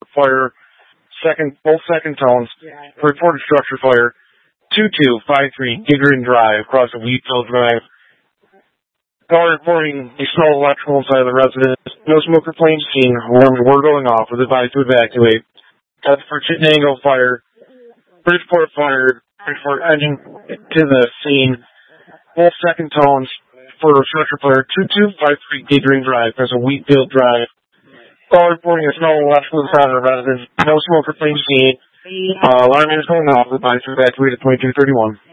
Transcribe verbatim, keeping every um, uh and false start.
fire, second, both second tones, reported structure fire, two two five three Giggering Drive, across the Wheatfield Drive. Call reporting a small electrical inside the residence. No smoke or flame seen. Alarms were going off. Was advised to evacuate. That's for Chittenango fire. Bridgeport fire. Bridgeport engine to the scene. Both second tones for structure fire. two two five three Giggering Drive. There's a Wheatfield Drive. Call reporting a small electrical inside the residence. No smoke or flame seen. Uh, alarm is going off. Was advised to evacuate at twenty-two thirty-one.